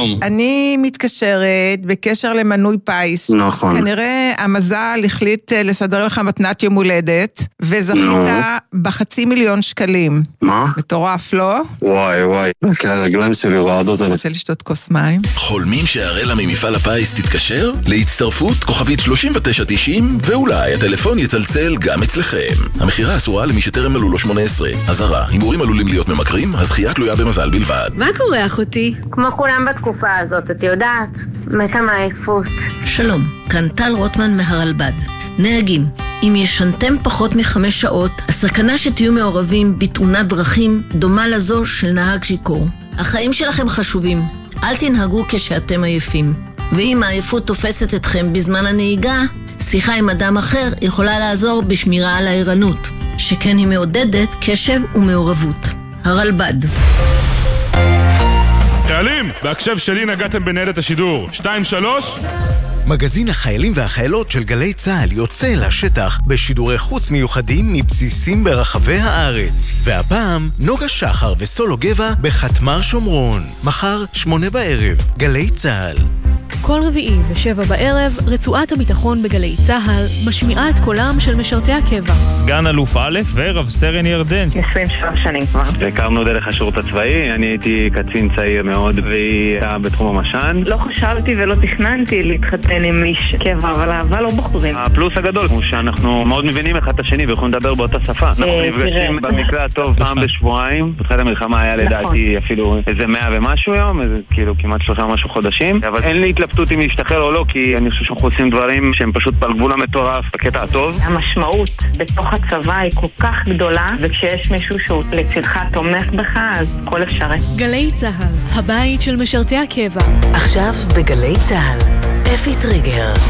שלום. אני מתקשרת בקשר למנוי פייס. נכון. כנראה המזל החליט לסדר לך מתנת יום הולדת, וזכית ב500,000 שקלים. מה? מטורף, לא? וואי. כי הרגליים שלי רועדות. רוצה לשתות כוס מים? חולמים שהרלה ממפעל הפיס תתקשר? להצטרפות כוכבית 3990, ואולי הטלפון יצלצל גם אצלכם. המחירה אסורה למי שטרם מלאו לו 18. אזהרה, הימורים עלולים להיות ממכרים, הזכייה תלויה במזל בלבד. מה קורה, אחותי? כמו כולם בתקופה הזאת, את יודעת, מתה מעייפות. שלום, כאן טל רוטמן מהרלב"ד. נהגים, אם ישנתם פחות מ5 שעות, הסכנה שתהיו מעורבים בתאונת דרכים דומה לזו של נהג שיכור. החיים שלכם חשובים, אל תנהגו כשאתם עייפים. ואם העייפות תופסת אתכם בזמן הנהיגה, שיחה עם אדם אחר יכולה לעזור בשמירה על הערנות, שכן היא מעודדת קשב ומעורבות. הרלב"ד. חיילים, בהקשב שלי נגעתם בניידת השידור. 2-3. מגזין החיילים והחיילות של גלי צהל יוצא לשטח בשידורי חוץ מיוחדים מבסיסים ברחבי הארץ. והפעם נוגה שחר וסולו גבע בחתמר שומרון. מחר 8:00, גלי צהל. כל רביעי ב7 בערב, רצועת הביטחון בגלי צהל משמיעה את קולם של משרתי הקבע. סגן אלוף א' ורב סרן ירדן. 23 שנים כבר. והכרנו דרך השירות הצבאי, אני הייתי קצין צעיר מאוד והיא הייתה בתחום המשן. לא חשבתי ולא תכננתי להתחתן עם איש קבע, אבל אהבה לא בחורים. הפלוס הגדול הוא שאנחנו מאוד מבינים אחד את השני ויכולים לדבר באותה שפה. אנחנו נפגשים במקרה הטוב פעם בשבועיים. בתחילת המלחמה היה לדעתי אפילו איזה 100 ומשהו יום, איזה כאילו כמעט 3 ומשהו חודשים, אבל אין לי התלבטות אם להשתחרר או לא, כי אני חושב שאנחנו עושים דברים שהם פשוט על גבול המטורף בקטע הטוב. המשמעות בתוך הצבא היא כל כך גדולה, וכשיש מישהו שהוא לצדך תומך בך, אז הכל אפשרי. גלי צהל, הבית של משרתי הקבע. עכשיו בגלי צהל, אפי טריגר.